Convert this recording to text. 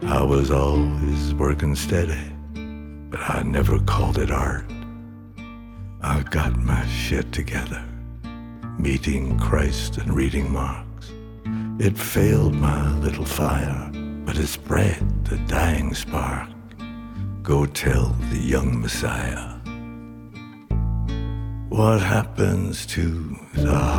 I was always working steady, but I never called it art. I got my shit together, meeting Christ and reading Marx. It failed my little fire, but it spread the dying spark. Go tell the young Messiah what happens to the